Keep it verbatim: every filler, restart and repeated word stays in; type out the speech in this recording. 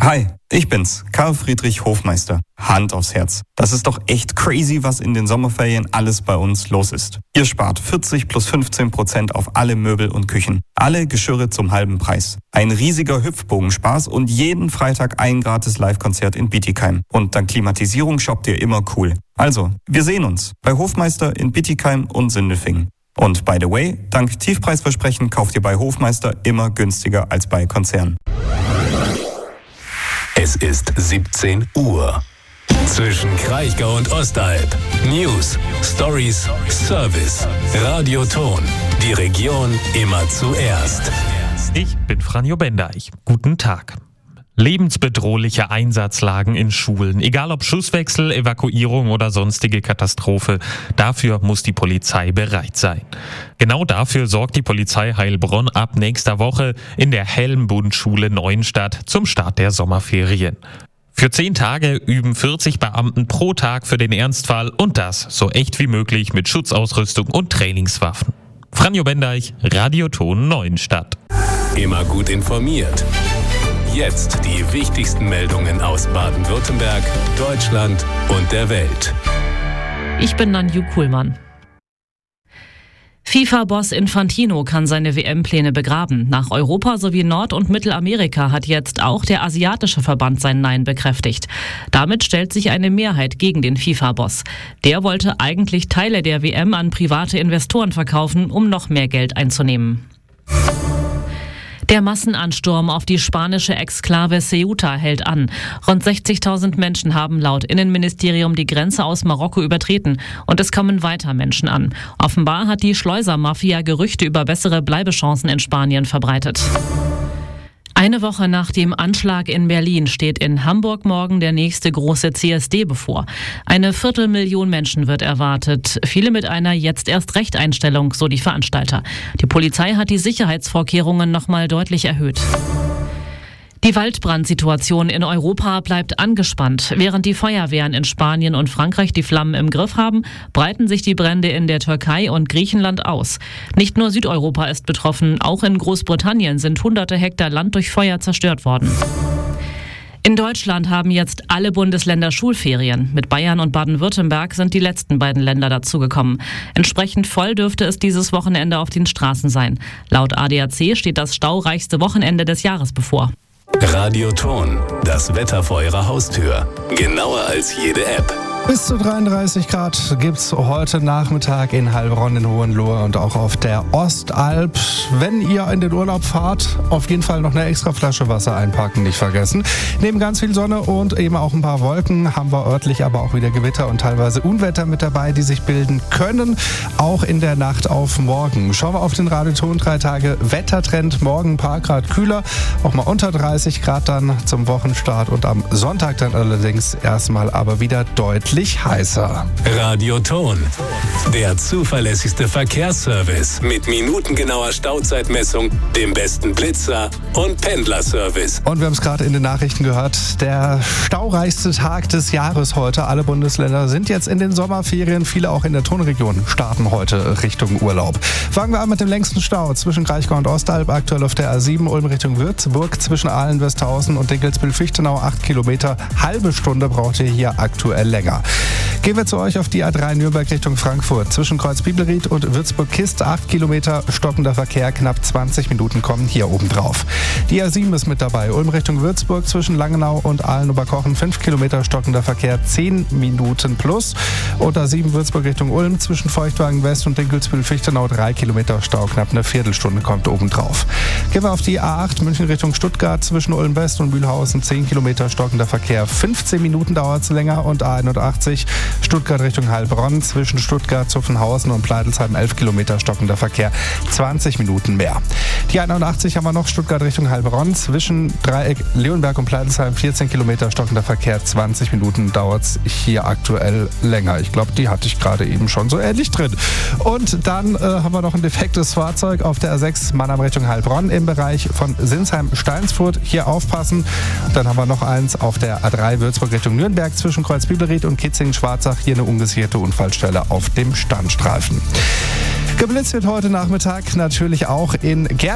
Hi, ich bin's, Karl Friedrich Hofmeister. Hand aufs Herz. Das ist doch echt crazy, was in den Sommerferien alles bei uns los ist. Ihr spart vierzig plus fünfzehn Prozent auf alle Möbel und Küchen. Alle Geschirre zum halben Preis. Ein riesiger Hüpfbogenspaß und jeden Freitag ein gratis Live-Konzert in Bietigheim. Und dank Klimatisierung shoppt ihr immer cool. Also, wir sehen uns bei Hofmeister in Bietigheim und Sindelfingen. Und by the way, dank Tiefpreisversprechen kauft ihr bei Hofmeister immer günstiger als bei Konzernen. Es ist siebzehn Uhr. Zwischen Kraichgau und Ostalb. News, Stories, Service. Radioton. Die Region immer zuerst. Ich bin Franjo Bendeich. Guten Tag. Lebensbedrohliche Einsatzlagen in Schulen, egal ob Schusswechsel, Evakuierung oder sonstige Katastrophe, dafür muss die Polizei bereit sein. Genau dafür sorgt die Polizei Heilbronn ab nächster Woche in der Helmbundschule Neuenstadt zum Start der Sommerferien. Für zehn Tage üben vierzig Beamten pro Tag für den Ernstfall und das so echt wie möglich mit Schutzausrüstung und Trainingswaffen. Franjo Bendeich, Radioton Neuenstadt. Immer gut informiert. Jetzt die wichtigsten Meldungen aus Baden-Württemberg, Deutschland und der Welt. Ich bin Nanju Kuhlmann. FIFA-Boss Infantino kann seine W M-Pläne begraben. Nach Europa sowie Nord- und Mittelamerika hat jetzt auch der asiatische Verband sein Nein bekräftigt. Damit stellt sich eine Mehrheit gegen den FIFA-Boss. Der wollte eigentlich Teile der W M an private Investoren verkaufen, um noch mehr Geld einzunehmen. Der Massenansturm auf die spanische Exklave Ceuta hält an. Rund sechzigtausend Menschen haben laut Innenministerium die Grenze aus Marokko übertreten und es kommen weiter Menschen an. Offenbar hat die Schleusermafia Gerüchte über bessere Bleibechancen in Spanien verbreitet. Eine Woche nach dem Anschlag in Berlin steht in Hamburg morgen der nächste große C S D bevor. Eine Viertelmillion Menschen wird erwartet, viele mit einer Jetzt-erst-Recht-Einstellung, so die Veranstalter. Die Polizei hat die Sicherheitsvorkehrungen nochmal deutlich erhöht. Die Waldbrandsituation in Europa bleibt angespannt. Während die Feuerwehren in Spanien und Frankreich die Flammen im Griff haben, breiten sich die Brände in der Türkei und Griechenland aus. Nicht nur Südeuropa ist betroffen, auch in Großbritannien sind hunderte Hektar Land durch Feuer zerstört worden. In Deutschland haben jetzt alle Bundesländer Schulferien. Mit Bayern und Baden-Württemberg sind die letzten beiden Länder dazugekommen. Entsprechend voll dürfte es dieses Wochenende auf den Straßen sein. Laut A D A C steht das staureichste Wochenende des Jahres bevor. Radioton, das Wetter vor Ihrer Haustür. Genauer als jede App. Bis zu dreiunddreißig Grad gibt's heute Nachmittag in Heilbronn, in Hohenlohe und auch auf der Ostalb. Wenn ihr in den Urlaub fahrt, auf jeden Fall noch eine extra Flasche Wasser einpacken, nicht vergessen. Neben ganz viel Sonne und eben auch ein paar Wolken haben wir örtlich aber auch wieder Gewitter und teilweise Unwetter mit dabei, die sich bilden können, auch in der Nacht auf morgen. Schauen wir auf den Radioton, drei Tage Wettertrend, morgen ein paar Grad kühler, auch mal unter dreißig Grad dann zum Wochenstart und am Sonntag dann allerdings erstmal aber wieder deutlich heißer. Radioton, der zuverlässigste Verkehrsservice mit minutengenauer Stauzeitmessung, dem besten Blitzer und Pendlerservice. Und wir haben es gerade in den Nachrichten gehört, der staureichste Tag des Jahres heute. Alle Bundesländer sind jetzt in den Sommerferien, viele auch in der Tonregion starten heute Richtung Urlaub. Fangen wir an mit dem längsten Stau zwischen Kraichgau und Ostalb, aktuell auf der A sieben Ulm Richtung Würzburg, zwischen Aalen, Westhausen und Dinkelsbühl-Fichtenau, acht Kilometer, halbe Stunde braucht ihr hier aktuell länger. Gehen wir zu euch auf die A drei Nürnberg Richtung Frankfurt. Zwischen Kreuz-Bibelried und Würzburg-Kist acht Kilometer, stockender Verkehr, knapp zwanzig Minuten kommen hier oben drauf. Die A sieben ist mit dabei. Ulm Richtung Würzburg zwischen Langenau und Aalen-Oberkochen fünf Kilometer, stockender Verkehr, zehn Minuten plus. Und A sieben Würzburg Richtung Ulm zwischen Feuchtwagen West und Dinkelsbühl-Fichtenau drei Kilometer Stau, knapp eine Viertelstunde kommt oben drauf. Gehen wir auf die A acht München Richtung Stuttgart zwischen Ulm West und Mühlhausen zehn Kilometer, stockender Verkehr, fünfzehn Minuten dauert es länger. Und A einundachtzig Stuttgart Richtung Heilbronn zwischen Stuttgart, Zuffenhausen und Pleitelsheim elf Kilometer, stockender Verkehr, zwanzig Minuten mehr. Die einundachtzig haben wir noch, Stuttgart Richtung Heilbronn zwischen Dreieck Leonberg und Pleitelsheim vierzehn Kilometer, stockender Verkehr, zwanzig Minuten dauert es hier aktuell länger. Ich glaube, die hatte ich gerade eben schon so ähnlich drin. Und dann äh, haben wir noch ein defektes Fahrzeug auf der A sechs Mannheim Richtung Heilbronn im Bereich von Sinsheim-Steinsfurt. Hier aufpassen. Dann haben wir noch eins auf der A drei Würzburg Richtung Nürnberg zwischen Kreuz-Bibelried und Kitzingen-Schwarzach. Hier eine ungesicherte Unfallstelle auf dem Standstreifen. Geblitzt wird heute Nachmittag natürlich auch in Gerd.